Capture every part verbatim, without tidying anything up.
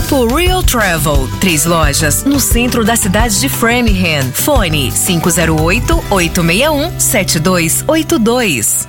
Grupo Real Travel, três lojas no centro da cidade de Framingham. Fone cinco zero oito, oito seis um, sete dois oito dois.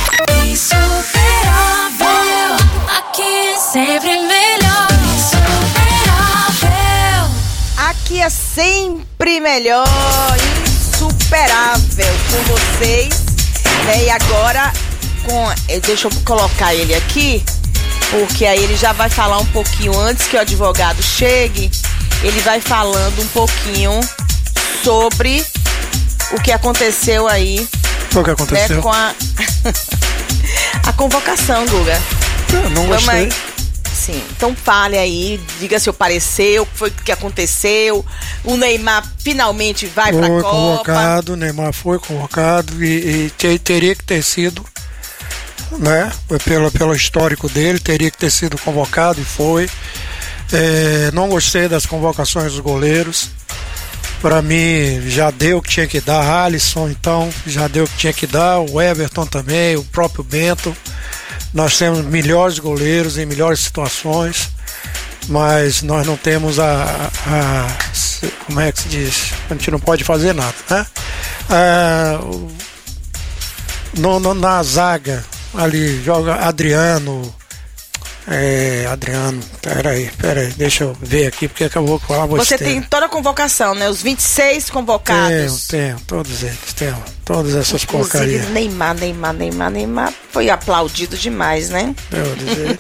Insuperável, aqui é sempre melhor. Insuperável, aqui é sempre melhor. Insuperável com vocês, né? E agora, com, deixa eu colocar ele aqui, porque aí ele já vai falar um pouquinho, antes que o advogado chegue, ele vai falando um pouquinho sobre o que aconteceu aí. O que aconteceu? Né, com a, a convocação, Guga. Eu não gostei. Vamos aí. Sim, então fale aí, diga seu parecer, o que foi que aconteceu. O Neymar finalmente vai para a Copa. Foi convocado, o Neymar foi convocado e, e ter, teria que ter sido, né? Pelo, pelo histórico dele, teria que ter sido convocado e foi. É, não gostei das convocações dos goleiros. Para mim já deu o que tinha que dar. Alisson, então, já deu o que tinha que dar. O Everton também, o próprio Bento. Nós temos melhores goleiros em melhores situações, mas nós não temos a, a, a como é que se diz? A gente não pode fazer nada, né? Ah, no, no, na zaga ali joga Adriano. É, Adriano, peraí, peraí, deixa eu ver aqui, porque acabou de falar besteira. Você tem toda a convocação, né? Os vinte e seis convocados. Tenho, tenho, todos eles, tenho, todas essas Inclusive, porcarias. Neymar, Neymar, Neymar, Neymar foi aplaudido demais, né? Eu dizer.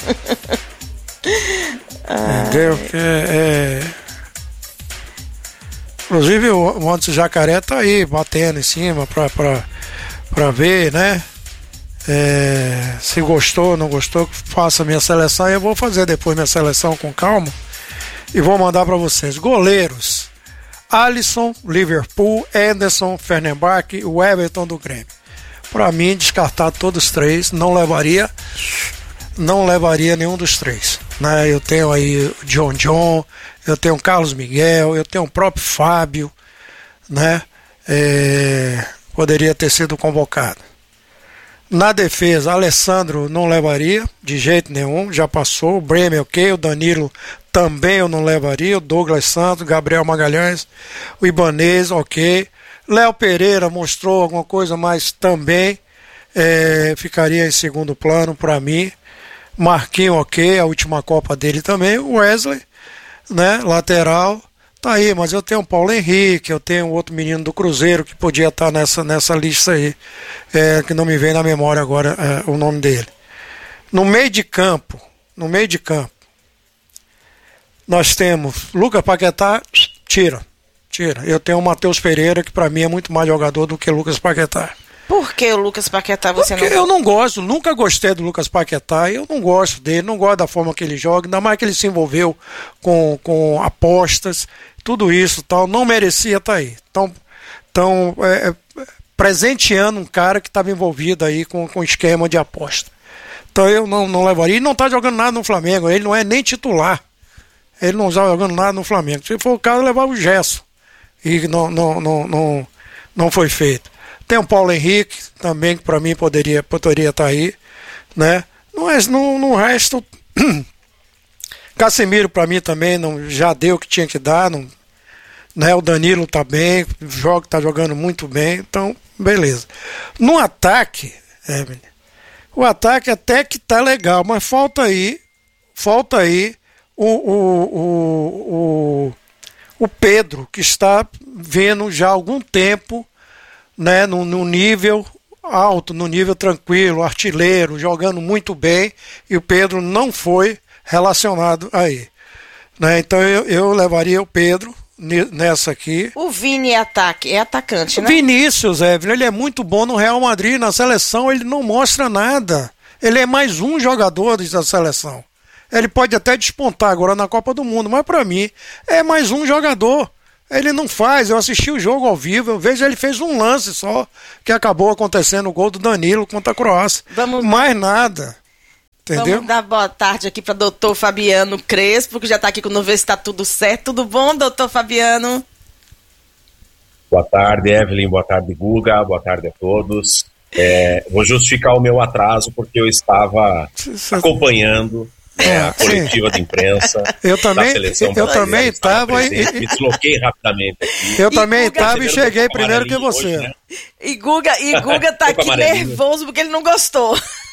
Entendeu? É, é... Inclusive o Monte Jacaré tá aí, batendo em cima pra, pra, pra ver, né? É, se gostou, não gostou, faça minha seleção e eu vou fazer depois minha seleção com calma e vou mandar para vocês. Goleiros: Alisson, Liverpool, Anderson, Fenerbahçe, o Everton do Grêmio. Para mim, descartar todos os três, não levaria não levaria nenhum dos três, né? Eu tenho aí o John John, eu tenho o Carlos Miguel, eu tenho o próprio Fábio, né? É, poderia ter sido convocado. Na defesa, Alessandro não levaria de jeito nenhum, já passou. O Bremer, ok. O Danilo também eu não levaria. O Douglas Santos, Gabriel Magalhães, o Ibanez, ok. Léo Pereira mostrou alguma coisa, mas também é, ficaria em segundo plano para mim. Marquinhos, ok. A última Copa dele também. O Wesley, né, lateral. Tá aí, mas eu tenho o Paulo Henrique, eu tenho outro menino do Cruzeiro que podia estar nessa, nessa lista aí, é, que não me vem na memória agora é, o nome dele. No meio de campo, no meio de campo, nós temos Lucas Paquetá, tira, tira. Eu tenho o Matheus Pereira, que para mim é muito mais jogador do que Lucas Paquetá. Por que o Lucas Paquetá você Porque não... eu não gosto, nunca gostei do Lucas Paquetá, eu não gosto dele, não gosto da forma que ele joga, ainda mais que ele se envolveu com, com apostas, tudo isso tal, não merecia estar aí. Então, então é, presenteando um cara que estava envolvido aí com, com esquema de aposta. Então eu não, não levaria, e não está jogando nada no Flamengo, ele não é nem titular, ele não está jogando nada no Flamengo. Se for o caso, levava o Gerson, e não, não, não, não, não foi feito. Tem o Paulo Henrique também, que para mim poderia, poderia estar aí, né? No, no, no resto, Casemiro para mim também não, já deu o que tinha que dar, não, né? O Danilo tá bem, joga, tá jogando muito bem, então beleza. No ataque, é, o ataque até que tá legal, mas falta aí, falta aí o, o, o, o, o Pedro, que está vendo já há algum tempo, né, no, no nível alto, no nível tranquilo, artilheiro, jogando muito bem, e o Pedro não foi relacionado aí, né? Então eu, eu levaria o Pedro nessa aqui. O Vini é ataque, é atacante, né? Vinícius, é, ele é muito bom no Real Madrid, na seleção ele não mostra nada, ele é mais um jogador da seleção, ele pode até despontar agora na Copa do Mundo, mas para mim é mais um jogador. Ele não faz, eu assisti o jogo ao vivo, eu vejo ele fez um lance só, que acabou acontecendo o gol do Danilo contra a Croácia. Vamos... Mais nada. Entendeu? Vamos dar boa tarde aqui para doutor Fabiano Crespo, que já está aqui com o ver se está tudo certo. Tudo bom, doutor Fabiano? Boa tarde, Evelyn, boa tarde, Guga, boa tarde a todos. É, vou justificar o meu atraso, porque eu estava acompanhando É, a coletiva de imprensa. Eu também, da seleção eu também estava e me desloquei rapidamente aqui. Eu também Guga, estava e cheguei primeiro que você. Hoje, né? E Guga, e Guga tá aqui nervoso porque ele não gostou.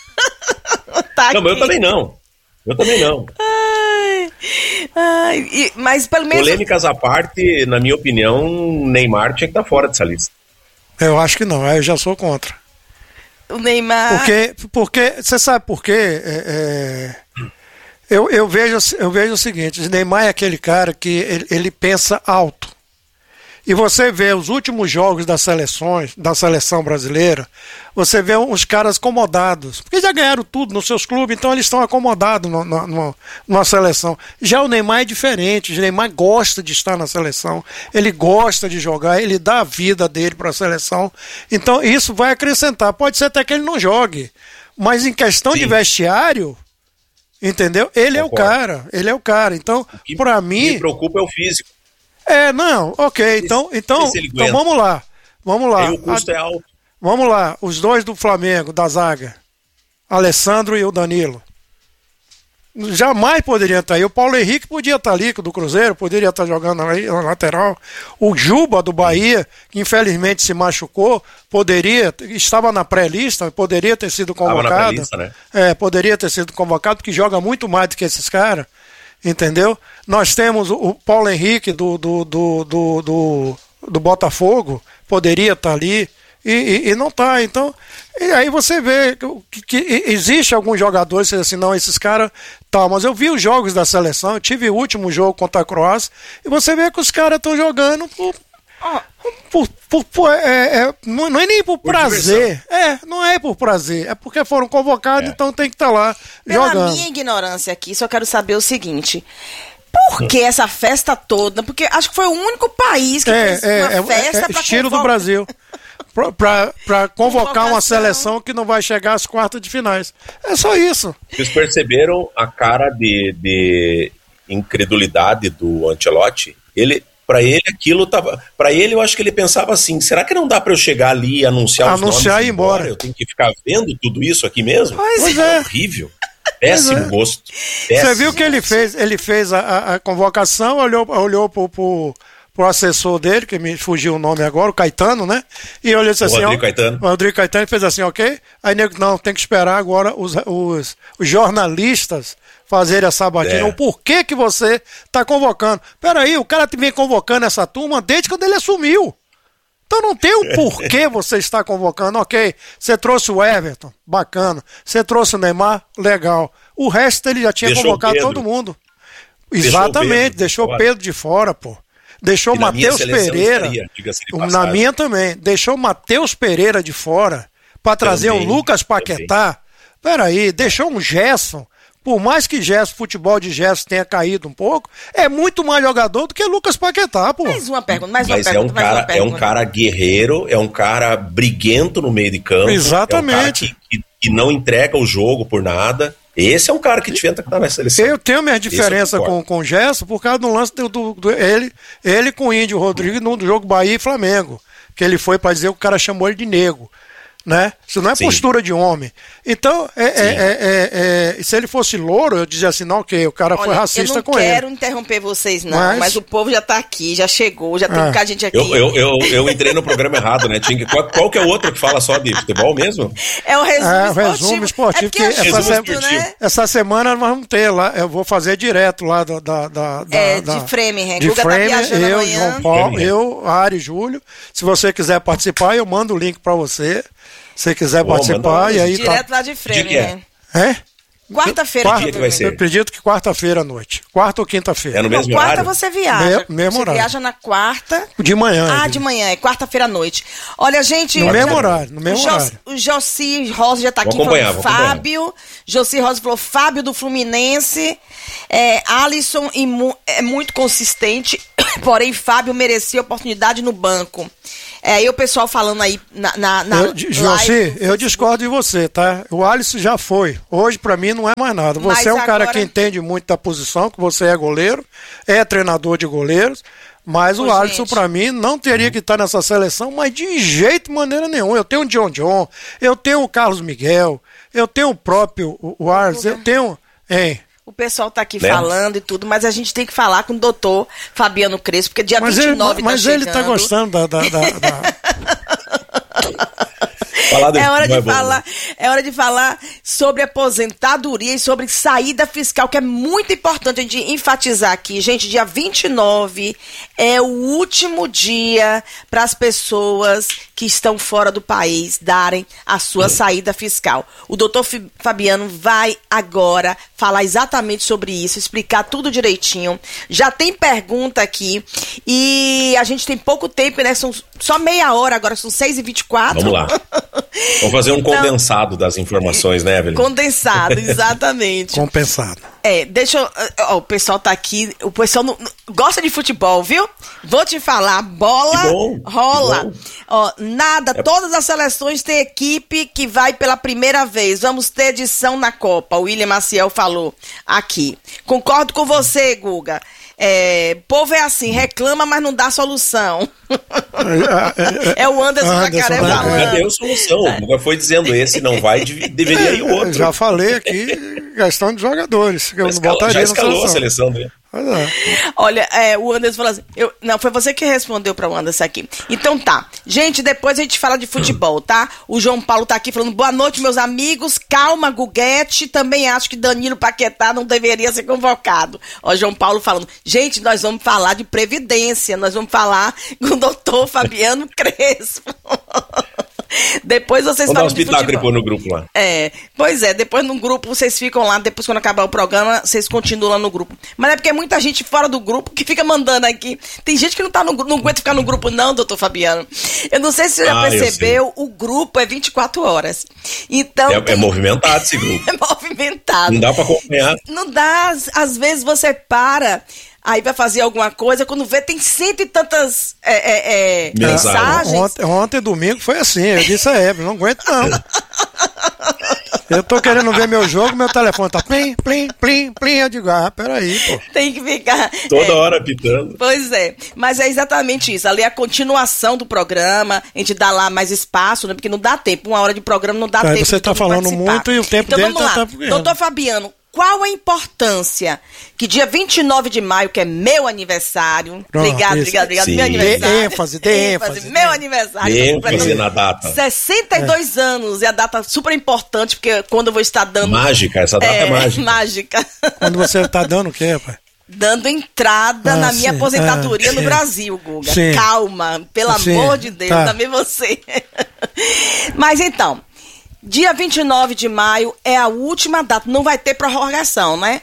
Tá não, aqui. mas eu também não. Eu também não. Ai, ai, e, mas pelo menos... Polêmicas à parte, na minha opinião, Neymar tinha que estar fora dessa lista. Eu acho que não, eu já sou contra. O Neymar... Porque, porque você sabe por quê? É, é, eu, eu, vejo, eu vejo o seguinte, o Neymar é aquele cara que ele, ele pensa alto. E você vê os últimos jogos das seleções, da seleção brasileira, você vê uns caras acomodados, porque já ganharam tudo nos seus clubes, então eles estão acomodados no, no, no, numa seleção. Já o Neymar é diferente, o Neymar gosta de estar na seleção, ele gosta de jogar, ele dá a vida dele para a seleção, então isso vai acrescentar. Pode ser até que ele não jogue, mas em questão Sim. de vestiário, entendeu? Ele Concordo. é o cara, ele é o cara. Então, para mim... O que me preocupa é o físico. É, não, ok, então, então, então vamos lá, vamos lá. Aí o custo é alto. Vamos lá, os dois do Flamengo, da zaga, Alessandro e o Danilo. Jamais poderiam estar aí. O Paulo Henrique podia estar ali, do Cruzeiro, poderia estar jogando aí na lateral. O Juba, do Bahia, que infelizmente se machucou, poderia, estava na pré-lista, poderia ter sido convocado. Estava na pré-lista, né? É, poderia ter sido convocado, porque joga muito mais do que esses caras. Entendeu? Nós temos o Paulo Henrique do, do, do, do, do, do Botafogo, poderia estar ali e, e, e não está. Então, e aí você vê que, que existe alguns jogadores que assim, não, esses caras tá, mas eu vi os jogos da seleção, eu tive o último jogo contra a Croácia e você vê que os caras estão jogando por, por, por, por é, é, não, não é nem por, por prazer, diversão. é, não é por prazer, é porque foram convocados, é. então tem que estar lá Pela jogando. Pela minha ignorância aqui, só quero saber o seguinte: por que essa festa toda? Porque acho que foi o único país que é, fez é, uma é, festa é, é pra estilo convocar... do Brasil. Para convocar uma seleção que não vai chegar às quartas de finais. É só isso. Vocês perceberam a cara de, de incredulidade do Ancelotti? Ele, para ele aquilo tava, para ele eu acho que ele pensava assim: será que não dá para eu chegar ali e anunciar os anunciar nomes e ir embora? embora? Eu tenho que ficar vendo tudo isso aqui mesmo? Pois é. Horrível. Péssimo é. gosto. Péssimo. Você viu que ele fez? Ele fez a, a convocação, olhou, olhou pro, pro pro assessor dele, que me fugiu o nome agora, o Caetano, né? E olhou assim, o Rodrigo ó, Caetano. O Rodrigo Caetano fez assim, ok? Aí nego, não, tem que esperar agora os, os, os jornalistas fazerem a sabatina. É. O porquê que você tá convocando? Peraí, o cara vem convocando essa turma desde quando ele assumiu. Então não tem o porquê você está convocando. Ok, você trouxe o Everton, bacana. Você trouxe o Neymar, legal. O resto ele já tinha deixou convocado todo mundo. Exatamente, deixou o Pedro de fora, pô. Deixou o Matheus Pereira, estaria, na minha também, deixou o Matheus Pereira de fora para trazer o Lucas Paquetá. Peraí, deixou um Gerson. Por mais que Gerson, futebol de Gerson tenha caído um pouco, é muito mais jogador do que Lucas Paquetá, pô. Mais uma pergunta, mais uma Mas pergunta. É um, cara, pergunta. é um cara guerreiro, é um cara briguento no meio de campo. Exatamente. É um cara que, que, que não entrega o jogo por nada. Esse é um cara que devia estar na seleção. Eu tenho minha diferença com, com o Gerson por causa do lance do, do, do ele, ele com o Índio Rodrigues no jogo Bahia e Flamengo. Que ele foi para dizer que o cara chamou ele de nego. Né? Isso não é Sim. postura de homem. Então, é, é, é, é, se ele fosse louro, eu dizia assim, não, ok, o cara Olha, foi racista com ele. Eu não quero interromper vocês, não, mas... mas o povo já tá aqui, já chegou, já tem ah. um bocado de gente aqui. Eu, eu, eu, eu entrei no programa errado, né? Tinha, qual, qual que é o outro que fala só de futebol mesmo? É o resumo é, esportivo. O resumo esportivo. É que essa, resumo se... esportivo, né? essa semana nós vamos ter lá, eu vou fazer direto lá da... da, da, é, da de Framingham. De Framingham, tá eu, amanhã. João Paulo, eu, Ari, Júlio. Se você quiser participar, eu mando o link para você. Se você quiser oh, participar, e aí direto tá... lá de Framingham. É? é? Quarta-feira. Quarta, que vai ser? Eu acredito que quarta-feira à noite. Quarta ou quinta-feira. É no mesmo não, quarta horário? você viaja. Me, mesmo você horário. viaja na quarta. De manhã. Ah, de manhã. É quarta-feira à noite. Olha, gente... No mesmo já, horário. No mesmo o horário. O Jossi Rosa já tá vou aqui acompanhar, falando Fábio. Jossi Rosa falou Fábio do Fluminense. É, Alisson imu, é muito consistente. Porém, Fábio merecia oportunidade no banco. É, e o pessoal falando aí na, na, na eu, Jossi, eu discordo de você, tá? O Alisson já foi. Hoje, pra mim, não é mais nada. Você mas é um agora... cara que entende muito da posição, que você é goleiro, é treinador de goleiros, mas Ô, o Alisson, gente. pra mim, não teria que estar nessa seleção, mas de jeito, maneira nenhuma. Eu tenho o John John, eu tenho o Carlos Miguel, eu tenho o próprio, o, o Alisson, eu tenho... Hein? O pessoal tá aqui né? falando e tudo, mas a gente tem que falar com o doutor Fabiano Crespo, porque dia mas vinte e nove ele, mas tá ele chegando. tá gostando da... da, da, da... É hora, de falar, é hora de falar sobre aposentadoria e sobre saída fiscal, que é muito importante a gente enfatizar aqui. Gente, dia vinte e nove é o último dia para as pessoas que estão fora do país darem a sua saída fiscal. O doutor Fabiano vai agora falar exatamente sobre isso, explicar tudo direitinho. Já tem pergunta aqui e a gente tem pouco tempo, né? São só meia hora agora, são seis e vinte e quatro. Vamos lá. Vamos fazer um então, condensado das informações, né, Evelyn? Condensado, exatamente. Compensado. É, deixa eu... Ó, o pessoal tá aqui, o pessoal não, não, gosta de futebol, viu? Vou te falar, bola que bom, rola. Que bom. Ó, nada, é... todas as seleções têm equipe que vai pela primeira vez. Vamos ter edição na Copa, o William Maciel falou aqui. Concordo com você, Guga. É, povo é assim, reclama, mas não dá solução. É o Anderson Jacaré falando. Já deu solução. O Guga foi dizendo, esse não vai, deveria ir o outro. Já falei aqui, questão de jogadores. Eu não botaria já escalou na a seleção dele. É. Olha, é, o Anderson falou assim, eu, não, foi você que respondeu para o Anderson aqui. Então tá, gente, depois a gente fala de futebol, tá? O João Paulo tá aqui falando, boa noite, meus amigos, calma, Guguete, também acho que Danilo Paquetá não deveria ser convocado. Ó, João Paulo falando, gente, nós vamos falar de Previdência, nós vamos falar com o doutor Fabiano Crespo. Depois vocês falam de futebol. No grupo lá. É, pois é, depois no grupo vocês ficam lá, depois quando acabar o programa, vocês continuam lá no grupo. Mas é porque é muita gente fora do grupo que fica mandando aqui. Tem gente que não, tá no, não aguenta ficar no grupo não, doutor Fabiano. Eu não sei se você já ah, percebeu, o grupo é vinte e quatro horas. Então, é, tem... é movimentado esse grupo. É movimentado. Não dá pra acompanhar. Não dá, às vezes você para... Aí vai fazer alguma coisa, quando vê tem cento e tantas é, é, é, mensagens. Ontem, ontem, domingo, foi assim, eu disse a Evelyn, não aguento não. Eu tô querendo ver meu jogo, meu telefone tá plim, plim, plim, plim, eu digo, ah, peraí, pô. Tem que ficar... Toda é, hora pitando. Pois é, mas é exatamente isso, ali é a continuação do programa, a gente dá lá mais espaço, né, porque não dá tempo, uma hora de programa não dá Aí tempo. Você tá falando participar. Muito e o tempo então, dele vamos tá... lá. tá doutor Fabiano, qual a importância que dia vinte e nove de maio, que é meu aniversário, Pronto, obrigado, isso. obrigado, obrigado, Sim. meu aniversário. Dê ênfase, dê ênfase. ênfase meu aniversário. Dê ênfase na data. sessenta e dois é. anos, é a data super importante, porque quando eu vou estar dando... Mágica, essa data é, é mágica. Mágica. Quando você tá dando o quê, rapaz? Dando entrada ah, na minha sim. aposentadoria ah, no sim. Brasil, Guga. Sim. Calma, pelo sim. amor de Deus, tá. também você. Mas então... Dia vinte e nove de maio é a última data, não vai ter prorrogação, né?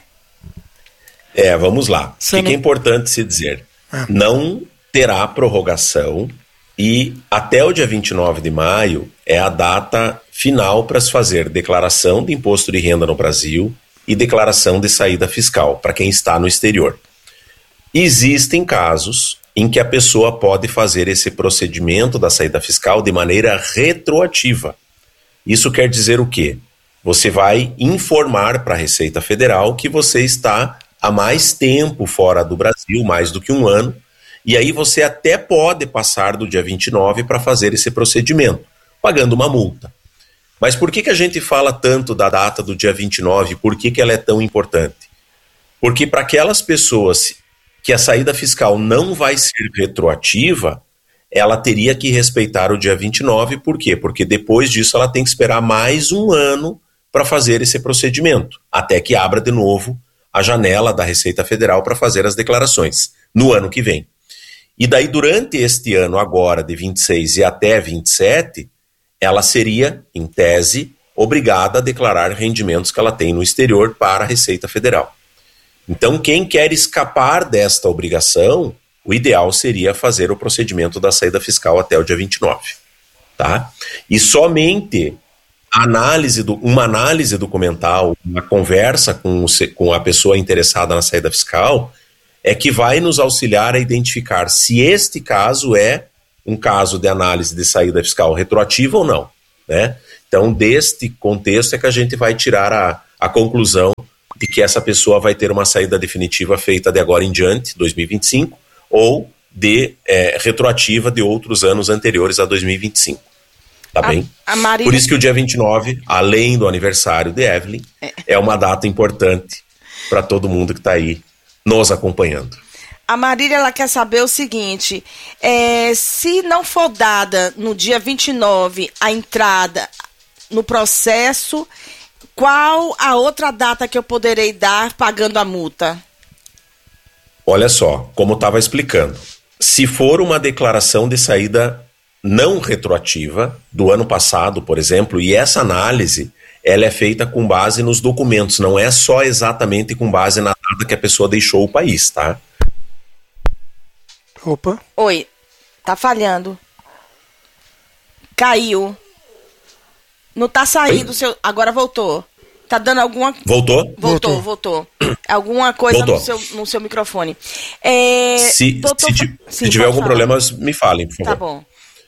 É, vamos lá. Você o que, não... que é importante se dizer? Ah. Não terá prorrogação e até o dia vinte e nove de maio é a data final para se fazer declaração de imposto de renda no Brasil e declaração de saída fiscal para quem está no exterior. Existem casos em que a pessoa pode fazer esse procedimento da saída fiscal de maneira retroativa. Isso quer dizer o quê? Você vai informar para a Receita Federal que você está há mais tempo fora do Brasil, mais do que um ano, e aí você até pode passar do dia vinte e nove para fazer esse procedimento, pagando uma multa. Mas por que, que a gente fala tanto da data do dia vinte e nove? Por que, que ela é tão importante? Porque para aquelas pessoas que a saída fiscal não vai ser retroativa, ela teria que respeitar o dia vinte e nove, por quê? Porque depois disso ela tem que esperar mais um ano para fazer esse procedimento, até que abra de novo a janela da Receita Federal para fazer as declarações, no ano que vem. E daí, durante este ano agora, de vinte e seis e até vinte e sete, ela seria, em tese, obrigada a declarar rendimentos que ela tem no exterior para a Receita Federal. Então, quem quer escapar desta obrigação, o ideal seria fazer o procedimento da saída fiscal até o dia vinte e nove, tá? E somente a análise do, uma análise documental, uma conversa com, o, com a pessoa interessada na saída fiscal, é que vai nos auxiliar a identificar se este caso é um caso de análise de saída fiscal retroativa ou não, né? Então, deste contexto é que a gente vai tirar a, a conclusão de que essa pessoa vai ter uma saída definitiva feita de agora em diante, dois mil e vinte e cinco, ou de é, retroativa de outros anos anteriores a dois mil e vinte e cinco. Tá a, bem? A Marília... Por isso que o dia vinte e nove, além do aniversário de Evelyn, é, é uma data importante para todo mundo que está aí nos acompanhando. A Marília, ela quer saber o seguinte, é, se não for dada no dia vinte e nove a entrada no processo, qual a outra data que eu poderei dar pagando a multa? Olha só, como estava explicando, se for uma declaração de saída não retroativa do ano passado, por exemplo, e essa análise ela é feita com base nos documentos, não é só exatamente com base na data que a pessoa deixou o país, tá? Opa. Oi, tá falhando. Caiu. Não tá saindo o seu... Agora voltou. Tá dando alguma... Voltou? Voltou, voltou. Alguma coisa voltou. No, seu, no seu microfone. É... Se, Doutor... se, Sim, se tiver algum falar. problema, me falem, por favor. Tá bom.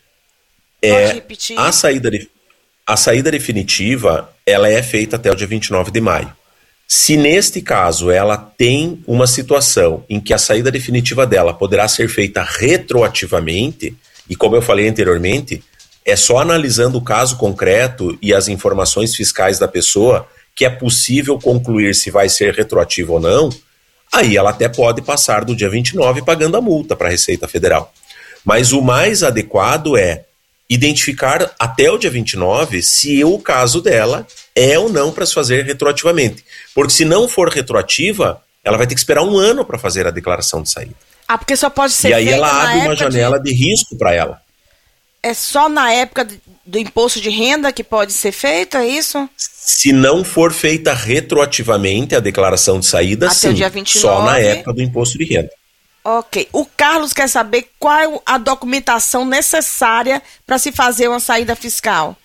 É, Pode repetir. a saída de... A saída definitiva, ela é feita até o dia vinte e nove de maio. Se neste caso ela tem uma situação em que a saída definitiva dela poderá ser feita retroativamente, e como eu falei anteriormente, é só analisando o caso concreto e as informações fiscais da pessoa que é possível concluir se vai ser retroativo ou não, aí ela até pode passar do dia vinte e nove pagando a multa para a Receita Federal. Mas o mais adequado é identificar até o dia vinte e nove se o caso dela é ou não para se fazer retroativamente. Porque se não for retroativa, ela vai ter que esperar um ano para fazer a declaração de saída. Ah, porque só pode ser E aí feita ela na abre uma época janela de... de risco para ela. É só na época de- do imposto de renda que pode ser feito, é isso? Se não for feita retroativamente a declaração de saída, Até sim, o dia vinte e nove. só na época do imposto de renda. Ok. O Carlos quer saber qual é a documentação necessária para se fazer uma saída fiscal.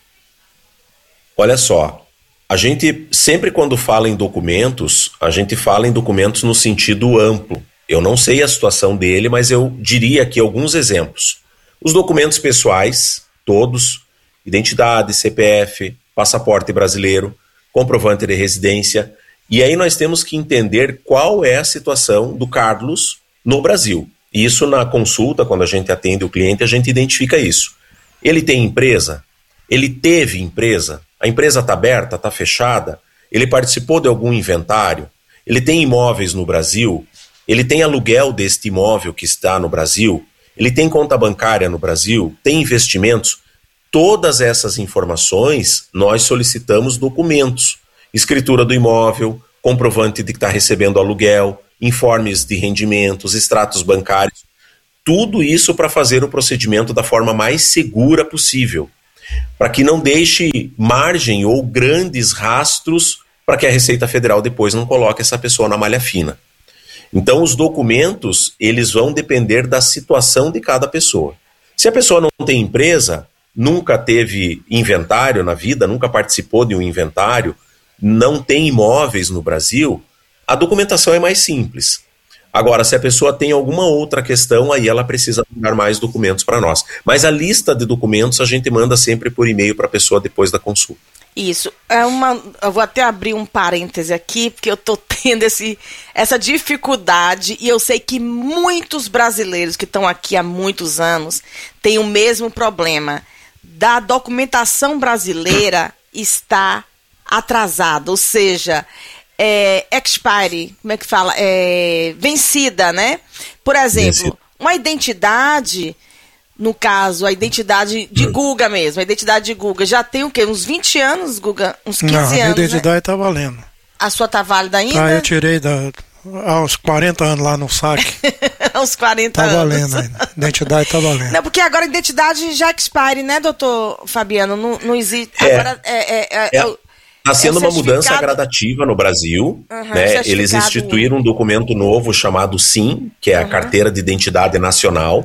Olha só, a gente sempre quando fala em documentos, a gente fala em documentos no sentido amplo. Eu não sei a situação dele, mas eu diria aqui alguns exemplos. Os documentos pessoais, todos, identidade, C P F, passaporte brasileiro, comprovante de residência. E aí nós temos que entender qual é a situação do Carlos no Brasil. E isso na consulta, quando a gente atende o cliente, a gente identifica isso. Ele tem empresa? Ele teve empresa? A empresa está aberta, está fechada? Ele participou de algum inventário? Ele tem imóveis no Brasil? Ele tem aluguel deste imóvel que está no Brasil? Ele tem conta bancária no Brasil? Tem investimentos? Todas essas informações nós solicitamos documentos. Escritura do imóvel, comprovante de que está recebendo aluguel, informes de rendimentos, extratos bancários. Tudo isso para fazer o procedimento da forma mais segura possível. Para que não deixe margem ou grandes rastros para que a Receita Federal depois não coloque essa pessoa na malha fina. Então, os documentos, eles vão depender da situação de cada pessoa. Se a pessoa não tem empresa, nunca teve inventário na vida, nunca participou de um inventário, não tem imóveis no Brasil, a documentação é mais simples. Agora, se a pessoa tem alguma outra questão, aí ela precisa mandar mais documentos para nós. Mas a lista de documentos a gente manda sempre por e-mail para a pessoa depois da consulta. Isso. É uma, eu vou até abrir um parêntese aqui, porque eu estou tendo esse, essa dificuldade e eu sei que muitos brasileiros que estão aqui há muitos anos têm o mesmo problema. Da documentação brasileira está atrasada, ou seja, é, expiry, como é que fala? É, vencida, né? Por exemplo, Vencida. uma identidade... No caso, a identidade de Guga mesmo, a identidade de Guga, já tem o quê? Uns vinte anos, Guga? Uns quinze Não, a minha anos, identidade né? tá valendo. A sua tá válida ainda? Ah, eu tirei da, há uns quarenta anos lá no saque. Uns quarenta Tá anos. valendo ainda. Identidade tá valendo. Não, porque agora a identidade já expire, né, doutor Fabiano? Não, não existe. É. Agora é... é, é, É. é o- Está sendo é o uma mudança certificado- gradativa no Brasil. Uhum, né? certificado Eles instituíram um documento novo chamado SIM, que é a Uhum. Carteira Carteira de Identidade Nacional.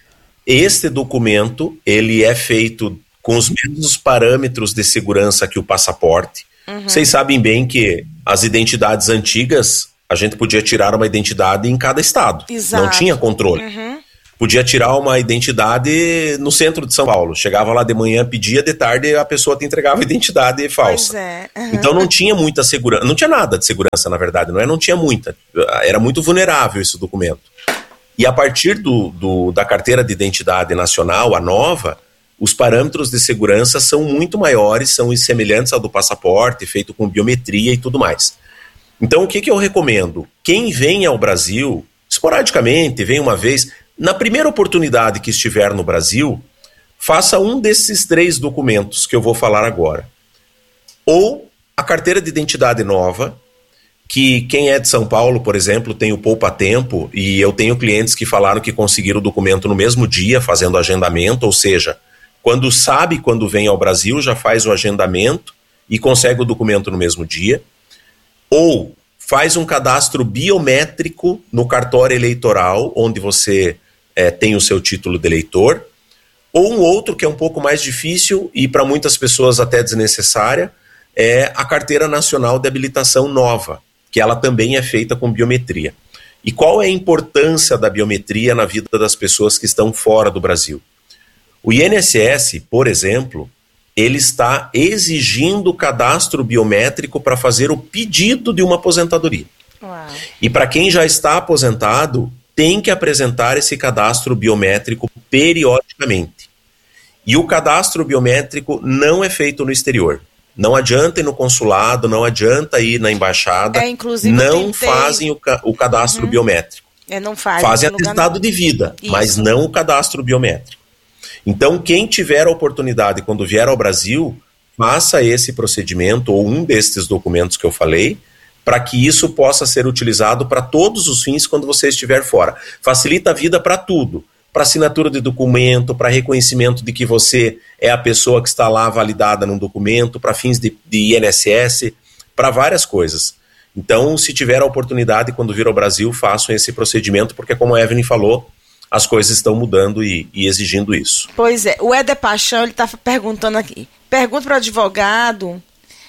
Este documento, ele é feito com os mesmos parâmetros de segurança que o passaporte. Uhum. Vocês sabem bem que as identidades antigas, a gente podia tirar uma identidade em cada estado. Exato. Não tinha controle. Uhum. Podia tirar uma identidade no centro de São Paulo. Chegava lá de manhã, pedia, de tarde a pessoa te entregava a identidade falsa. Pois é. Uhum. Então não tinha muita segurança, não tinha nada de segurança, na verdade, não é? Não tinha muita. Era muito vulnerável esse documento. E a partir do, do, da carteira de identidade nacional, a nova, os parâmetros de segurança são muito maiores, são semelhantes ao do passaporte, feito com biometria e tudo mais. Então, o que, que eu recomendo? Quem vem ao Brasil, esporadicamente, vem uma vez, na primeira oportunidade que estiver no Brasil, faça um desses três documentos que eu vou falar agora. Ou a carteira de identidade nova, que quem é de São Paulo, por exemplo, tem o Poupa Tempo, e eu tenho clientes que falaram que conseguiram o documento no mesmo dia, fazendo agendamento, ou seja, quando sabe quando vem ao Brasil, já faz o agendamento e consegue o documento no mesmo dia. Ou faz um cadastro biométrico no cartório eleitoral, onde você é, tem o seu título de eleitor. Ou um outro que é um pouco mais difícil e para muitas pessoas até desnecessária, é a Carteira Nacional de Habilitação Nova, que ela também é feita com biometria. E qual é a importância da biometria na vida das pessoas que estão fora do Brasil? O I N S S, por exemplo, ele está exigindo o cadastro biométrico para fazer o pedido de uma aposentadoria. Uau. E para quem já está aposentado, tem que apresentar esse cadastro biométrico periodicamente. E o cadastro biométrico não é feito no exterior. Não adianta ir no consulado, não adianta ir na embaixada, é, inclusive não tentei... fazem o, ca o cadastro uhum. biométrico. É, não faz, fazem atestado de vida, Isso. mas não o cadastro biométrico. Então, quem tiver a oportunidade, quando vier ao Brasil, faça esse procedimento ou um destes documentos que eu falei, para que isso possa ser utilizado para todos os fins quando você estiver fora. Facilita a vida para tudo. Para assinatura de documento, para reconhecimento de que você é a pessoa que está lá validada num documento, para fins de, de I N S S, para várias coisas. Então, se tiver a oportunidade, quando vir ao Brasil, façam esse procedimento, porque como a Evelyn falou, as coisas estão mudando e, e exigindo isso. Pois é, o Éder Paixão, ele está perguntando aqui. Pergunta para o advogado,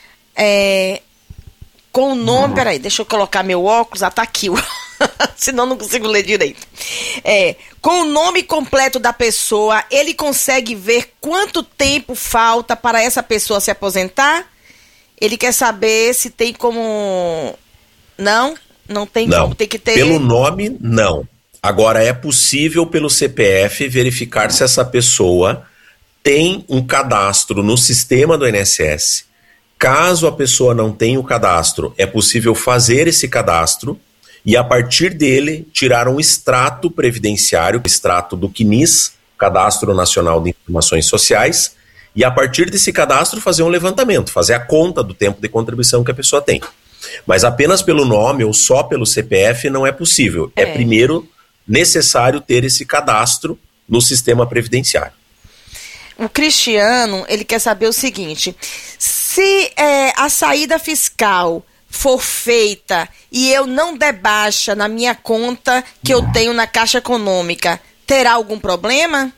é, com o nome, uhum. peraí, deixa eu colocar meu óculos, ah, tá aqui o senão não consigo ler direito. É, com o nome completo da pessoa, ele consegue ver quanto tempo falta para essa pessoa se aposentar? Ele quer saber se tem como... Não? Não tem não. como, tem que ter... Pelo nome, não. Agora, é possível pelo C P F verificar se essa pessoa tem um cadastro no sistema do I N S S. Caso a pessoa não tenha o cadastro, é possível fazer esse cadastro e a partir dele tirar um extrato previdenciário, extrato do C N I S, Cadastro Nacional de Informações Sociais, e a partir desse cadastro fazer um levantamento, fazer a conta do tempo de contribuição que a pessoa tem. Mas apenas pelo nome ou só pelo C P F não é possível. É, é primeiro necessário ter esse cadastro no sistema previdenciário. O Cristiano, ele quer saber o seguinte, se é, a saída fiscal for feita e eu não der baixa na minha conta que eu tenho na Caixa Econômica, terá algum problema?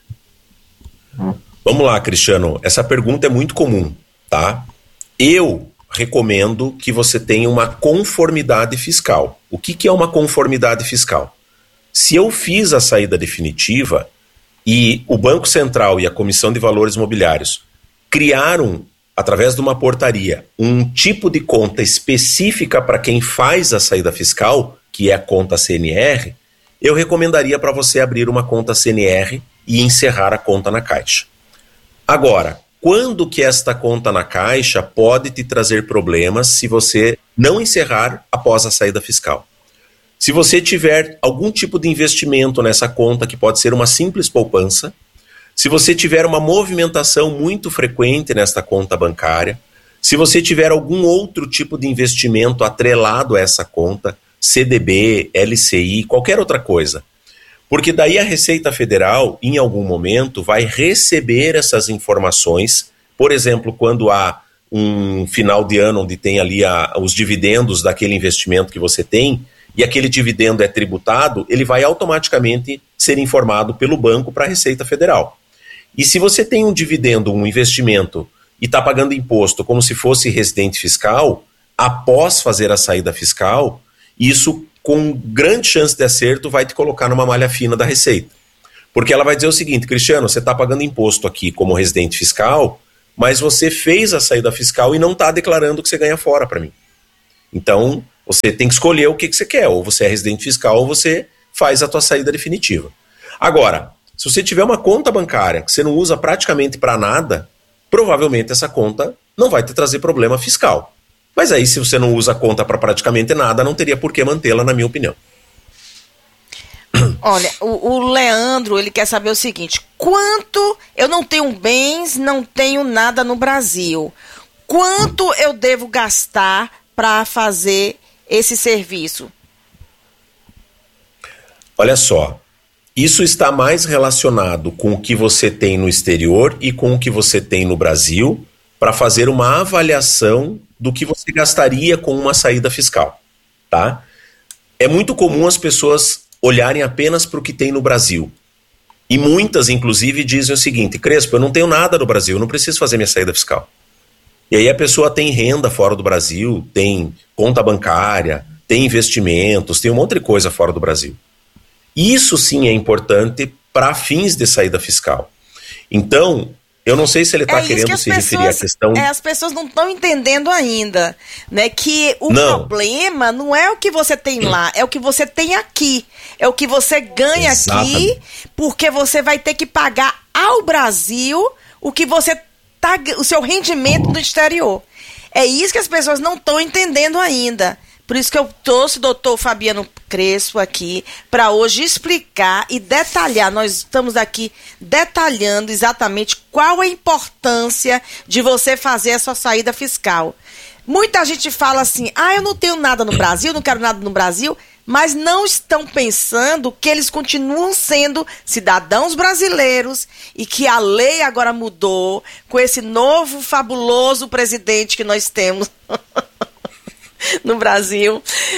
Vamos lá, Cristiano. Essa pergunta é muito comum, tá? Eu recomendo que você tenha uma conformidade fiscal. O que, que é uma conformidade fiscal? Se eu fiz a saída definitiva e o Banco Central e a Comissão de Valores Mobiliários criaram, através de uma portaria, um tipo de conta específica para quem faz a saída fiscal, que é a conta C N R, eu recomendaria para você abrir uma conta C N R e encerrar a conta na Caixa. Agora, quando que esta conta na Caixa pode te trazer problemas se você não encerrar após a saída fiscal? Se você tiver algum tipo de investimento nessa conta, que pode ser uma simples poupança, se você tiver uma movimentação muito frequente nesta conta bancária, se você tiver algum outro tipo de investimento atrelado a essa conta, C D B, L C I, qualquer outra coisa. Porque daí a Receita Federal, em algum momento, vai receber essas informações, por exemplo, quando há um final de ano onde tem ali a, os dividendos daquele investimento que você tem, e aquele dividendo é tributado, ele vai automaticamente ser informado pelo banco para a Receita Federal. E se você tem um dividendo, um investimento, e está pagando imposto como se fosse residente fiscal, após fazer a saída fiscal, isso com grande chance de acerto vai te colocar numa malha fina da Receita. Porque ela vai dizer o seguinte, Cristiano, você está pagando imposto aqui como residente fiscal, mas você fez a saída fiscal e não está declarando que você ganha fora para mim. Então, você tem que escolher o que, que você quer, ou você é residente fiscal ou você faz a tua saída definitiva. Agora, se você tiver uma conta bancária que você não usa praticamente para nada, provavelmente essa conta não vai te trazer problema fiscal. Mas aí, se você não usa a conta para praticamente nada, não teria por que mantê-la, na minha opinião. Olha, o, o Leandro, ele quer saber o seguinte: quanto eu não tenho bens, não tenho nada no Brasil, quanto eu devo gastar para fazer esse serviço? Olha só, isso está mais relacionado com o que você tem no exterior e com o que você tem no Brasil, para fazer uma avaliação do que você gastaria com uma saída fiscal, tá? É muito comum as pessoas olharem apenas para o que tem no Brasil. E muitas, inclusive, dizem o seguinte: Crespo, eu não tenho nada no Brasil, eu não preciso fazer minha saída fiscal. E aí a pessoa tem renda fora do Brasil, tem conta bancária, tem investimentos, tem um monte de coisa fora do Brasil. Isso sim é importante para fins de saída fiscal. Então, eu não sei se ele está é querendo que se pessoas, referir à questão... É, as pessoas não estão entendendo ainda, né, que o não. problema não é o que você tem lá, é o que você tem aqui. É o que você ganha Exatamente. Aqui, porque você vai ter que pagar ao Brasil o que você tá, o seu rendimento no exterior. É isso que as pessoas não estão entendendo ainda. Por isso que eu trouxe o doutor Fabiano Crespo aqui para hoje explicar e detalhar. Nós estamos aqui detalhando exatamente qual a importância de você fazer a sua saída fiscal. Muita gente fala assim: ah, eu não tenho nada no Brasil, não quero nada no Brasil, mas não estão pensando que eles continuam sendo cidadãos brasileiros e que a lei agora mudou com esse novo fabuloso presidente que nós temos no Brasil.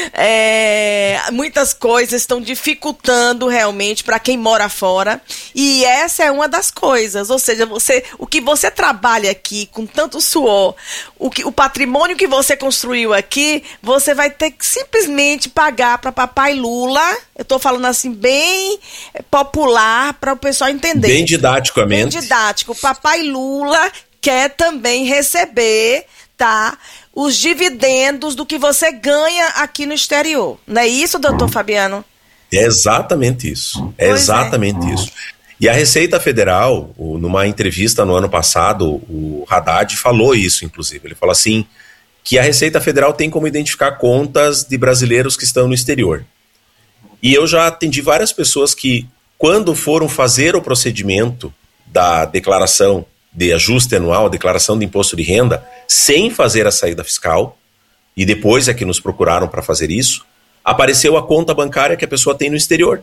É, muitas coisas estão dificultando realmente para quem mora fora, e essa é uma das coisas. Ou seja, você, o que você trabalha aqui com tanto suor, o, que, o patrimônio que você construiu aqui, você vai ter que simplesmente pagar para papai Lula. Eu estou falando assim bem popular para o pessoal entender. Bem didaticamente. Bem didático. O papai Lula quer também receber, tá, os dividendos do que você ganha aqui no exterior. Não é isso, doutor Fabiano? É exatamente isso. É Pois exatamente é. isso. E a Receita Federal, numa entrevista no ano passado, o Haddad falou isso, inclusive. Ele falou assim, que a Receita Federal tem como identificar contas de brasileiros que estão no exterior. E eu já atendi várias pessoas que, quando foram fazer o procedimento da declaração de ajuste anual, declaração de imposto de renda, sem fazer a saída fiscal, e depois é que nos procuraram para fazer isso, apareceu a conta bancária que a pessoa tem no exterior.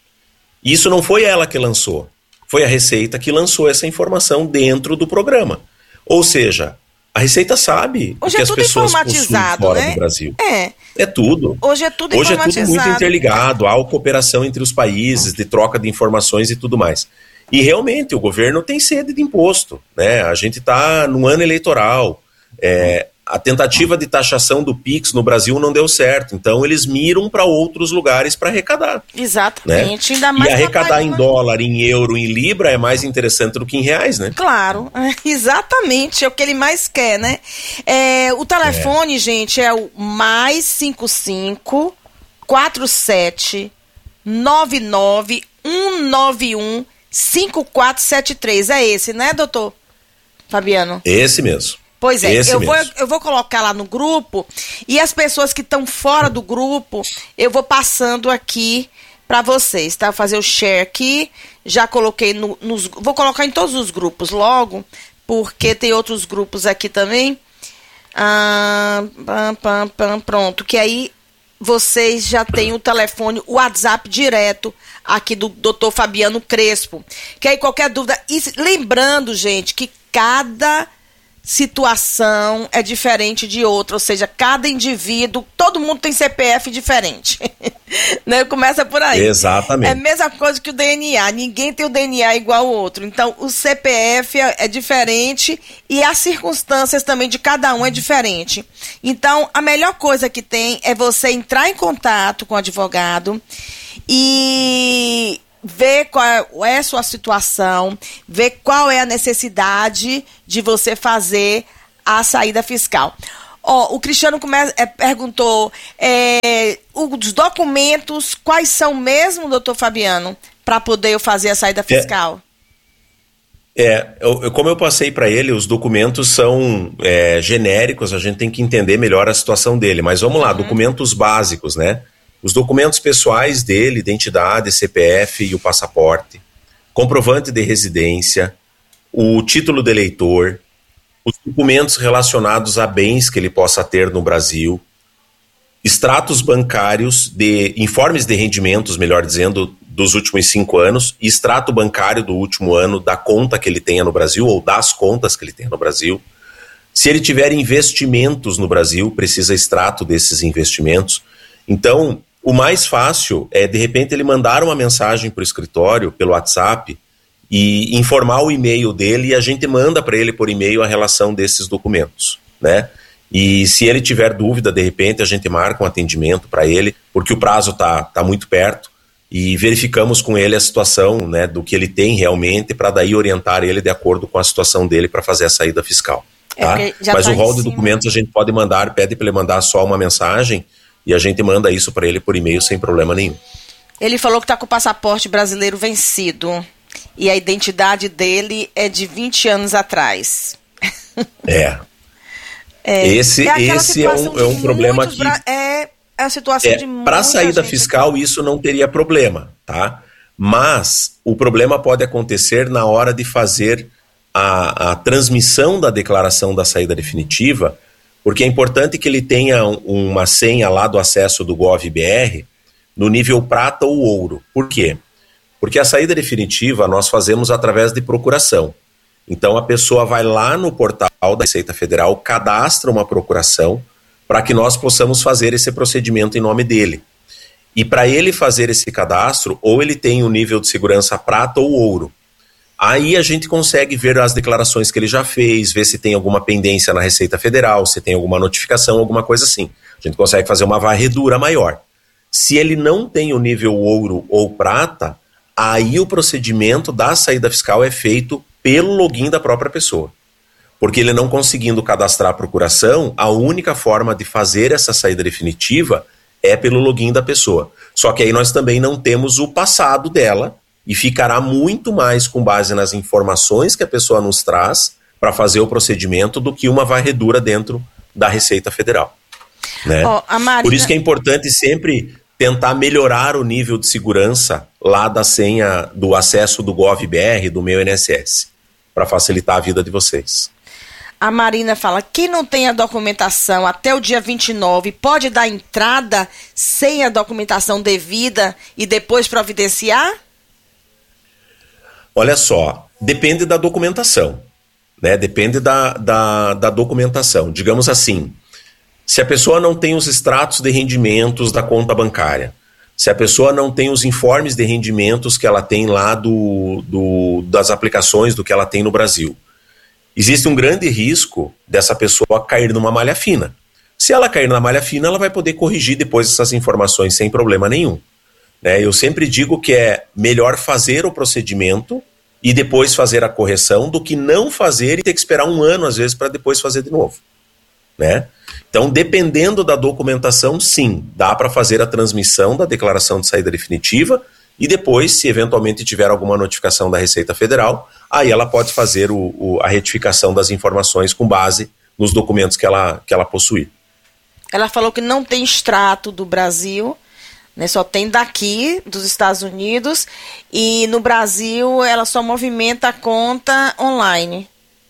E isso não foi ela que lançou, foi a Receita que lançou essa informação dentro do programa. Ou seja, a Receita sabe o Hoje que é as tudo pessoas possuem informatizado, fora né? do Brasil. É. É tudo. Hoje é tudo Hoje é tudo informatizado. muito interligado, há cooperação entre os países, de troca de informações e tudo mais. E realmente o governo tem sede de imposto, né? A gente está no ano eleitoral, é, a tentativa de taxação do Pix no Brasil não deu certo, então eles miram para outros lugares para arrecadar. Exatamente. Né? Ainda mais e arrecadar papai, em né? dólar, em euro, em libra é mais interessante do que em reais, né? Claro, exatamente, é o que ele mais quer, né? É, o telefone, é. gente, é o mais cinco cinco, quatro sete, nove nove, um nove um, cinco quatro sete três. É esse, né, doutor Fabiano? Esse mesmo. Pois é, Esse eu mesmo. vou, eu vou colocar lá no grupo, e as pessoas que estão fora do grupo, eu vou passando aqui para vocês, tá? Vou fazer o share aqui, já coloquei no, nos... Vou colocar em todos os grupos logo, porque tem outros grupos aqui também. Ah, pam, pam, pam, pronto, que aí vocês já têm o telefone, o WhatsApp direto aqui do doutor Fabiano Crespo. Que aí qualquer dúvida... E lembrando, gente, que cada situação é diferente de outra, ou seja, cada indivíduo, todo mundo tem C P F diferente. Né? Começa por aí. Exatamente. É a mesma coisa que o D N A, ninguém tem o D N A igual ao outro. Então, o C P F é, é diferente e as circunstâncias também de cada um é diferente. Então, a melhor coisa que tem é você entrar em contato com o advogado e ver qual é a sua situação, ver qual é a necessidade de você fazer a saída fiscal. Ó, o Cristiano come, é, perguntou, é, os documentos, quais são mesmo, doutor Fabiano, para poder eu fazer a saída fiscal? É, eu, eu, como eu passei para ele, os documentos são é, genéricos, a gente tem que entender melhor a situação dele. Mas vamos lá, uhum. documentos básicos, né? Os documentos pessoais dele, identidade, C P F e o passaporte, comprovante de residência, o título de eleitor, os documentos relacionados a bens que ele possa ter no Brasil, extratos bancários, de informes de rendimentos, melhor dizendo, dos últimos cinco anos, e extrato bancário do último ano da conta que ele tenha no Brasil, ou das contas que ele tenha no Brasil. Se ele tiver investimentos no Brasil, precisa extrato desses investimentos. Então, o mais fácil é, de repente, ele mandar uma mensagem para o escritório, pelo WhatsApp, e informar o e-mail dele, e a gente manda para ele por e-mail a relação desses documentos, né? E se ele tiver dúvida, de repente, a gente marca um atendimento para ele, porque o prazo está tá muito perto, e verificamos com ele a situação, né, do que ele tem realmente, para daí orientar ele de acordo com a situação dele para fazer a saída fiscal. Tá? É Mas tá o rol de documentos a gente pode mandar, pede para ele mandar só uma mensagem, e a gente manda isso para ele por e-mail sem problema nenhum. Ele falou que está com o passaporte brasileiro vencido, e a identidade dele é de vinte anos atrás. É. É, esse é, esse é um, é um problema que... Bra- é, é a situação é, de muita Para a saída gente fiscal, aqui. Isso não teria problema, tá? Mas o problema pode acontecer na hora de fazer a, a transmissão da declaração da saída definitiva, porque é importante que ele tenha um, uma senha lá do acesso do GovBR no nível prata ou ouro. Por quê? Porque a saída definitiva nós fazemos através de procuração. Então a pessoa vai lá no portal da Receita Federal, cadastra uma procuração para que nós possamos fazer esse procedimento em nome dele. E para ele fazer esse cadastro, ou ele tem um nível de segurança prata ou ouro. Aí a gente consegue ver as declarações que ele já fez, ver se tem alguma pendência na Receita Federal, se tem alguma notificação, alguma coisa assim. A gente consegue fazer uma varredura maior. Se ele não tem o nível ouro ou prata, aí o procedimento da saída fiscal é feito pelo login da própria pessoa. Porque ele não conseguindo cadastrar a procuração, a única forma de fazer essa saída definitiva é pelo login da pessoa. Só que aí nós também não temos o passado dela e ficará muito mais com base nas informações que a pessoa nos traz para fazer o procedimento do que uma varredura dentro da Receita Federal. Né? Oh, a Marina... Por isso que é importante sempre tentar melhorar o nível de segurança lá da senha do acesso do GovBR, do meu I N S S, para facilitar a vida de vocês. A Marina fala, quem não tem a documentação até o dia vinte e nove pode dar entrada sem a documentação devida e depois providenciar? Olha só, depende da documentação, né? Depende da, da, da documentação. Digamos assim, se a pessoa não tem os extratos de rendimentos da conta bancária, se a pessoa não tem os informes de rendimentos que ela tem lá do, do, das aplicações do que ela tem no Brasil, existe um grande risco dessa pessoa cair numa malha fina. Se ela cair na malha fina, ela vai poder corrigir depois essas informações sem problema nenhum. Né? Eu sempre digo que é melhor fazer o procedimento e depois fazer a correção do que não fazer e ter que esperar um ano, às vezes, para depois fazer de novo. Né? Então, dependendo da documentação, sim, dá para fazer a transmissão da declaração de saída definitiva e depois, se eventualmente tiver alguma notificação da Receita Federal, aí ela pode fazer o, o, a retificação das informações com base nos documentos que ela, que ela possuir. Ela falou que não tem extrato do Brasil, né, só tem daqui, dos Estados Unidos, e no Brasil ela só movimenta a conta online.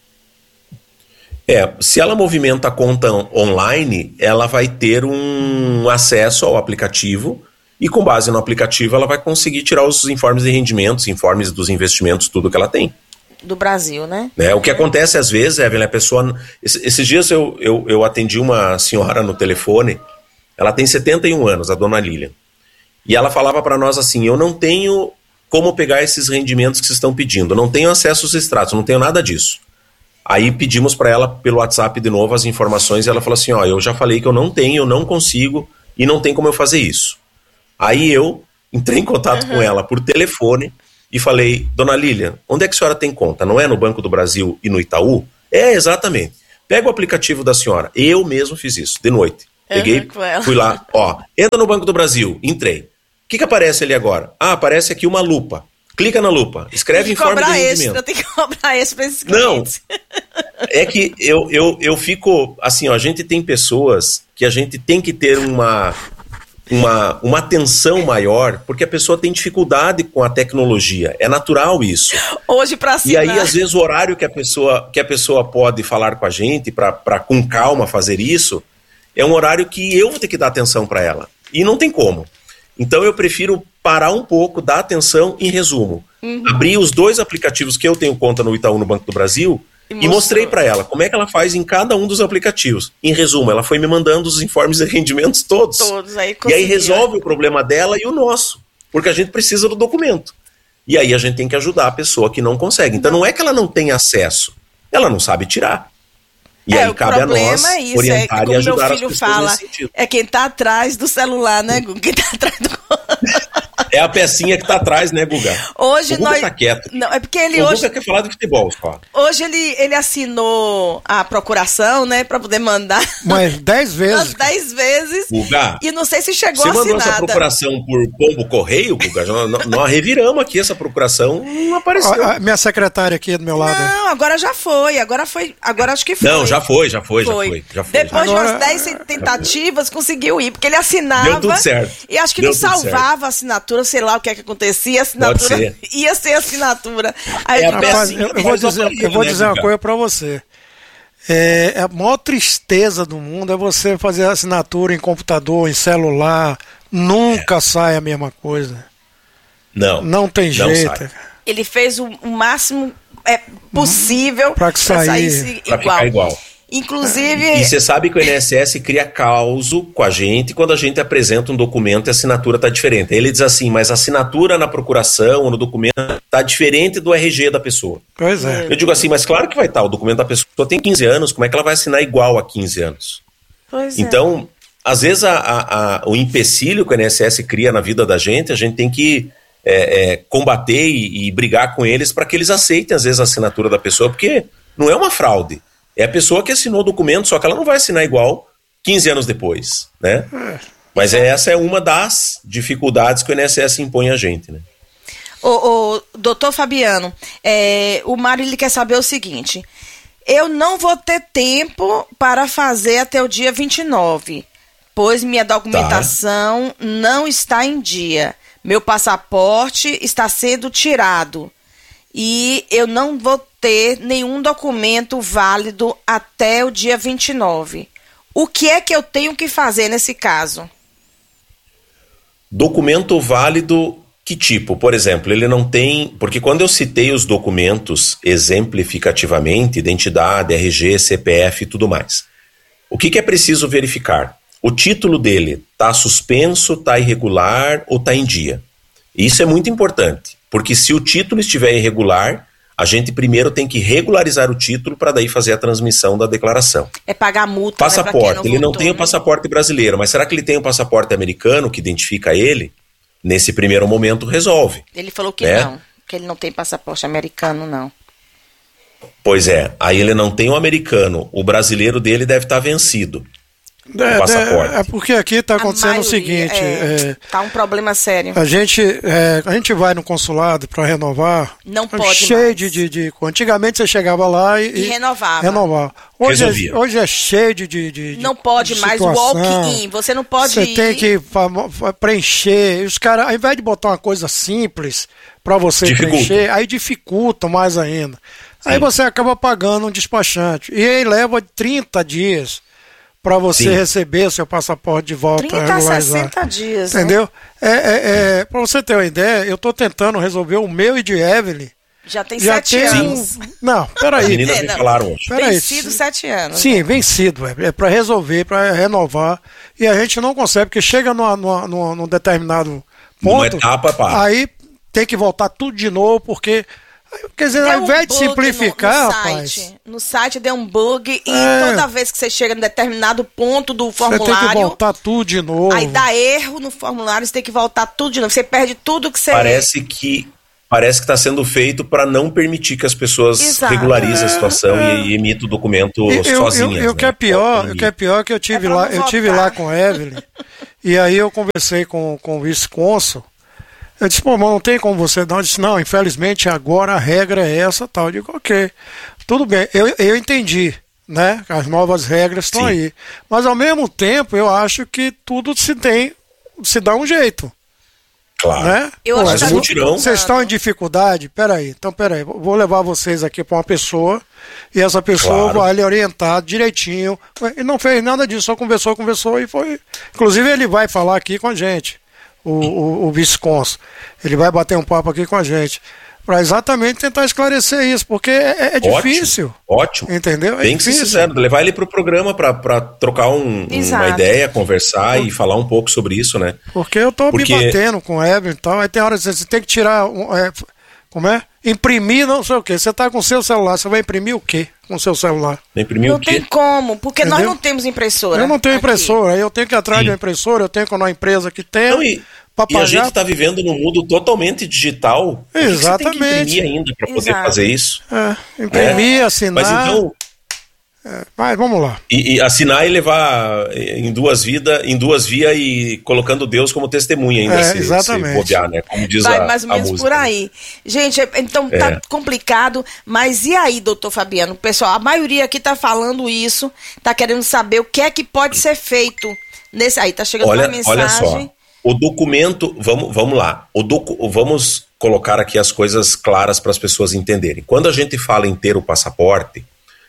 É, se ela movimenta a conta online, ela vai ter um acesso ao aplicativo e com base no aplicativo ela vai conseguir tirar os informes de rendimentos, informes dos investimentos, tudo que ela tem. Do Brasil, né? É, o que acontece às vezes, Evelyn, a pessoa... Esses dias eu, eu, eu atendi uma senhora no telefone, ela tem setenta e um anos, a dona Lilian, e ela falava para nós assim, eu não tenho como pegar esses rendimentos que vocês estão pedindo, eu não tenho acesso aos extratos, não tenho nada disso. Aí pedimos para ela pelo WhatsApp de novo as informações e ela falou assim, ó, eu já falei que eu não tenho, eu não consigo e não tem como eu fazer isso. Aí eu entrei em contato uhum. com ela por telefone e falei, dona Lilian, onde é que a senhora tem conta? Não é no Banco do Brasil e no Itaú? É, exatamente. Pega o aplicativo da senhora. Eu mesmo fiz isso, de noite. Peguei, uhum, fui lá, ó, entra no Banco do Brasil, entrei. O que que aparece ali agora? Ah, aparece aqui uma lupa. Clica na lupa, escreve informe de rendimento. Eu tenho que cobrar extra para esses clientes. Não, é que eu, eu, eu fico, assim, ó, a gente tem pessoas que a gente tem que ter uma, uma, uma atenção maior, porque a pessoa tem dificuldade com a tecnologia, é natural isso. Hoje para assinar. E aí, às vezes, o horário que a pessoa, que a pessoa pode falar com a gente, para com calma fazer isso, é um horário que eu vou ter que dar atenção para ela, e não tem como. Então eu prefiro parar um pouco, dar atenção em resumo. Uhum. Abri os dois aplicativos que eu tenho conta no Itaú, no Banco do Brasil, e, e mostrei para ela como é que ela faz em cada um dos aplicativos. Em resumo, ela foi me mandando os informes de rendimentos todos. Todos, aí e aí resolve o problema dela e o nosso, porque a gente precisa do documento. E aí a gente tem que ajudar a pessoa que não consegue. Então não é que ela não tem acesso, ela não sabe tirar. E é, aí cabe a nós é isso, orientar é, e ajudar meu filho as pessoas fala, nesse sentido. É quem tá atrás do celular, né, Guga? Quem tá atrás do... É a pecinha que tá atrás, né, Guga? Hoje o Guga nós... tá quieto. Não, é porque ele o hoje... Guga quer falar de futebol, só. Hoje ele, ele assinou a procuração, né, pra poder mandar... Mas dez vezes. Umas dez vezes. Guga, e não sei se chegou você assinada. mandou essa procuração por pombo correio, Guga? Nós, nós reviramos aqui essa procuração, não apareceu. A, a minha secretária aqui do meu lado. Não, agora já foi, agora foi, agora acho que foi. Não, já foi, já foi, foi. já foi. Já foi Depois já. de Agora... umas dez tentativas, conseguiu ir, porque ele assinava. Deu tudo certo. E acho que Deu não salvava a assinatura, sei lá o que é que acontecia, a assinatura ia ser assinatura. Aí é eu, rapaz, eu, eu vou dizer, aparelho, eu vou dizer né, uma coisa pra você. É, a maior tristeza do mundo é você fazer assinatura em computador, em celular. Nunca é. sai a mesma coisa. Não. Não tem não jeito. Sai. Ele fez o, o máximo é, possível pra que pra sair pra igual. ficar igual. Inclusive... E você sabe que o I N S S cria causo com a gente quando a gente apresenta um documento e a assinatura está diferente. Aí ele diz assim, mas a assinatura na procuração ou no documento está diferente do R G da pessoa. Pois é. Eu digo assim, mas claro que vai estar. O documento da pessoa tem quinze anos, como é que ela vai assinar igual a quinze anos? Pois então, é. às vezes a, a, a, o empecilho que o I N S S cria na vida da gente, a gente tem que é, é, combater e, e brigar com eles para que eles aceitem às vezes a assinatura da pessoa, porque não é uma fraude. É a pessoa que assinou o documento, só que ela não vai assinar igual quinze anos depois, né? É. Mas essa é uma das dificuldades que o I N S S impõe a gente, né? Ô, ô, doutor Fabiano, é, o Mário ele quer saber o seguinte, eu não vou ter tempo para fazer até o dia vinte e nove, pois minha documentação tá. não está em dia. Meu passaporte está sendo tirado. E eu não vou ter nenhum documento válido até o dia vinte e nove. O que é que eu tenho que fazer nesse caso? Documento válido, que tipo? Por exemplo, ele não tem... Porque quando eu citei os documentos exemplificativamente, identidade, R G, C P F e tudo mais, o que, que é preciso verificar? O título dele está suspenso, está irregular ou está em dia? Isso é muito importante. Porque se o título estiver irregular, a gente primeiro tem que regularizar o título para daí fazer a transmissão da declaração. É pagar multa, passaporte, né, não ele voltou, não tem né? o passaporte brasileiro, mas será que ele tem o passaporte americano que identifica ele? Nesse primeiro momento resolve. Ele falou que né? não, que ele não tem passaporte americano, não. Pois é, aí ele não tem o americano, o brasileiro dele deve estar vencido. É, o passaporte. É, é porque aqui está acontecendo maioria, o seguinte... É, é, tá um problema sério. A gente, é, a gente vai no consulado para renovar... Não pode cheio mais. de, de, de... Antigamente você chegava lá e... E renovava. renovava. Hoje, Resolvia. é, hoje é cheio de... de, de não pode de mais walk-in. Você não pode Você ir... tem que preencher. E os caras, ao invés de botar uma coisa simples para você Dificulta. preencher, aí dificulta mais ainda. Sim. Aí você acaba pagando um despachante. E aí leva trinta dias... para você Sim. receber o seu passaporte de volta. trinta a sessenta dias, entendeu? Né? É, é, é, para você ter uma ideia, eu estou tentando resolver o meu e de Evelyn. Já tem já sete tem anos. Um... Não, peraí. As meninas É, me não. falaram hoje. Peraí. Vencido sete anos. Sim, né? vencido. É, é para resolver, para renovar. E a gente não consegue, porque chega numa, numa, numa, num determinado ponto. Numa etapa, pá. Aí tem que voltar tudo de novo, porque. Quer dizer, Deu ao invés um de bug simplificar, no, no rapaz. site. No site deu um bug e É. toda vez que você chega em determinado ponto do Você tem que formulário, voltar tudo de novo. aí dá erro no formulário, você tem que voltar tudo de novo. Você perde tudo que você... Parece que parece que está sendo feito para não permitir que as pessoas Exato. regularizem É, a situação é. e, e emitam o documento E eu, sozinhas. eu, eu, né? que é pior, o que é pior que eu tive É pra lá, não eu tive votar. lá com a Evelyn, e aí eu conversei com, com o vice-cônsul, Eu disse, pô, mas não tem como você dar. Eu disse, não, infelizmente agora a regra é essa, tal. Eu digo, ok, tudo bem, eu, eu entendi, né? As novas regras estão aí. Mas ao mesmo tempo, eu acho que tudo se tem, se dá um jeito. Claro. Né? Eu Pô, acho mas que o mutirão... Vocês estão em dificuldade? Peraí, então peraí, vou levar vocês aqui para uma pessoa e essa pessoa Claro. vai lhe orientar direitinho. Ele não fez nada disso, só conversou, conversou e foi. Inclusive ele vai falar aqui com a gente, o, o, o vice-cônsul. Ele vai bater um papo aqui com a gente. Para exatamente tentar esclarecer isso, porque é, é difícil. Ótimo. ótimo. Entendeu? É Tem que ser sincero, levar ele para o programa para trocar um, uma ideia, conversar e falar um pouco sobre isso, né? Porque eu tô Porque... me batendo com o Eber e tal, aí tem hora que você tem que tirar, um, é, como é? Imprimir não sei o quê. Você tá com o seu celular, você vai imprimir o quê com o seu celular? Imprimir não o quê? tem como, porque Entendeu? nós não temos impressora. Eu não tenho aqui. impressora, aí eu tenho que ir atrás Sim. de uma impressora, eu tenho que ir numa empresa que tem. Não, e, e a gente está vivendo num mundo totalmente digital. Exatamente. Você tem que imprimir ainda para poder Exato. fazer isso. É, imprimir, É. assinar. Mas então... É, mas vamos lá. E, e assinar e levar em duas vidas, em duas vias e colocando Deus como testemunha ainda, É, se, exatamente. se bobear, né? Como diz Vai a, mais ou a menos música. por aí. Gente, é- então É. tá complicado, mas e aí, doutor Fabiano? Pessoal, a maioria aqui tá falando isso, tá querendo saber o que é que pode ser feito nesse aí. Tá chegando Olha, uma mensagem. olha só, o documento, vamos, vamos lá, o docu, vamos colocar aqui as coisas claras para as pessoas entenderem. Quando a gente fala em ter o passaporte,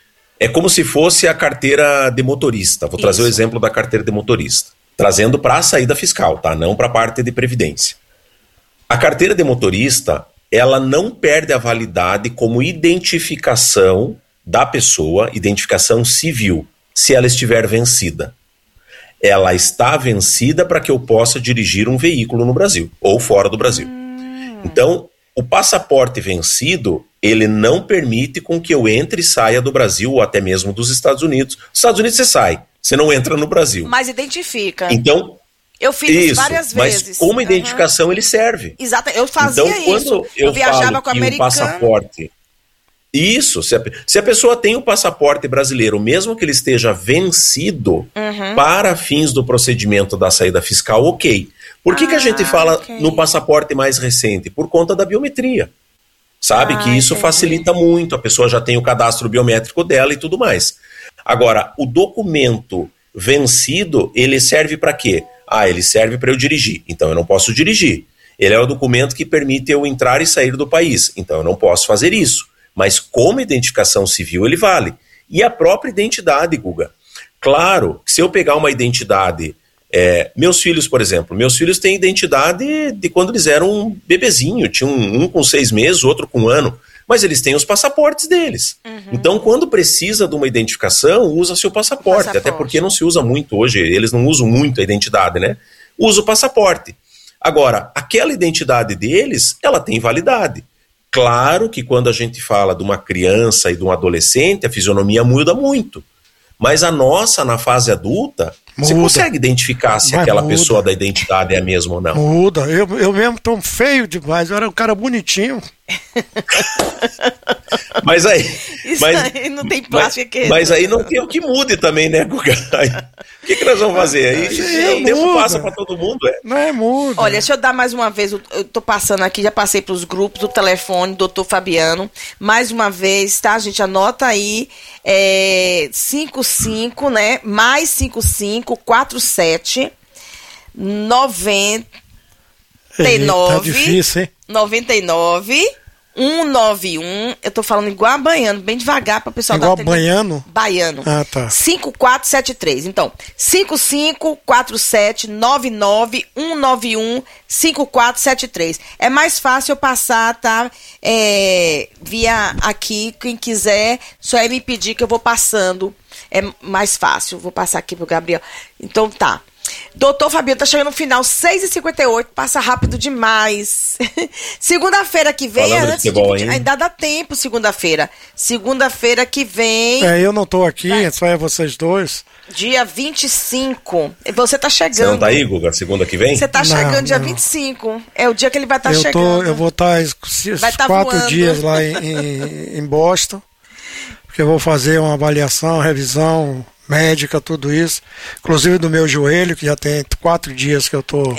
é como se fosse a carteira de motorista. Vou trazer o Isso. exemplo da carteira de motorista, trazendo para a saída fiscal, tá? Não para a parte de previdência. A carteira de motorista, ela não perde a validade como identificação da pessoa, identificação civil, se ela estiver vencida. Ela está vencida para que eu possa dirigir um veículo no Brasil ou fora do Brasil. Então, o passaporte vencido, ele não permite com que eu entre e saia do Brasil ou até mesmo dos Estados Unidos. Nos Estados Unidos você sai, você não entra no Brasil. Mas identifica. Então, Eu fiz isso isso, várias mas vezes. como Uhum. identificação ele serve. Exato, eu fazia Então, quando isso. eu, Eu viajava falo com o que americano. um passaporte... Isso, se a, se a pessoa tem o passaporte brasileiro, mesmo que ele esteja vencido, Uhum. para fins do procedimento da saída fiscal, ok. Por que, que a gente Ah, fala ok. no passaporte mais recente? Por conta da biometria. Sabe Ah, que isso entendi. facilita muito, a pessoa já tem o cadastro biométrico dela e tudo mais. Agora, o documento vencido, ele serve para quê? Ah, ele serve para eu dirigir, então eu não posso dirigir. Ele é o documento que permite eu entrar e sair do país, então eu não posso fazer isso. Mas como identificação civil ele vale. E a própria identidade, Guga. Claro, que se eu pegar uma identidade... É, meus filhos, por exemplo, meus filhos têm identidade de quando eles eram um bebezinho, tinha um, um com seis meses, outro com um ano, mas eles têm os passaportes deles. Uhum. Então, quando precisa de uma identificação, usa seu passaporte, passaporte. até porque não se usa muito hoje, eles não usam muito a identidade, né? Usa o passaporte. Agora, aquela identidade deles, ela tem validade. Claro que quando a gente fala de uma criança e de um adolescente, a fisionomia muda muito. Mas a nossa, na fase adulta, você Muda. consegue identificar se Mas aquela muda. pessoa da identidade é a mesma ou não. Muda. Eu, eu mesmo tô feio demais. Eu era um cara bonitinho. Mas aí... Isso mas, aí não tem plástico mas, que... mas aí não tem o que mude também, né, Guga? Aí, o que, que nós vamos fazer? Aí Sim, o tempo muda. passa para todo mundo, é. Não é muda. Olha, deixa eu dar mais uma vez, eu, eu tô passando aqui, já passei pros grupos do telefone, doutor Fabiano, mais uma vez, tá, gente, anota aí, é, cinco cinco, né, mais cinco cinco, quatro sete, noventa e Eita, nove, tá difícil, hein? noventa e nove, cento e noventa e um, eu tô falando igual a baiano, bem devagar para o pessoal Igual da baiano? Baiano. Ah, tá. cinco quatro sete três. Então, cinco cinco quatro sete nove nove um nove um cinco quatro sete três. É mais fácil eu passar, tá? É, via aqui, quem quiser, só é me pedir que eu vou passando. É mais fácil. Vou passar aqui pro Gabriel. Então, tá. Doutor Fabiano, tá chegando no final, seis e cinquenta e oito, passa rápido demais. Segunda-feira que vem, Falando de antes de, futebol de, ainda. ainda dá tempo, segunda-feira. Segunda-feira que vem, É, eu não tô aqui, Vai. só é vocês dois. dia vinte e cinco. Você tá chegando. Você não tá aí, Guga, segunda que vem? Você tá Não, chegando dia não. vinte e cinco. É o dia que ele vai estar eu, chegando. tô, eu vou estar esses Vai tá quatro voando. dias lá em, em, em Boston, porque eu vou fazer uma avaliação, revisão médica, tudo isso. Inclusive do meu joelho, que já tem quatro dias que eu tô